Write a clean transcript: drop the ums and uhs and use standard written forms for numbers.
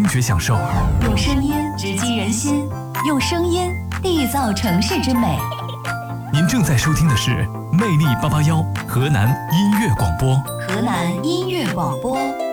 觉享受， 用声音直击人心，用声音缔造城市之美。 您正在收听的是魅力881河南音乐广播。 河南音乐广播。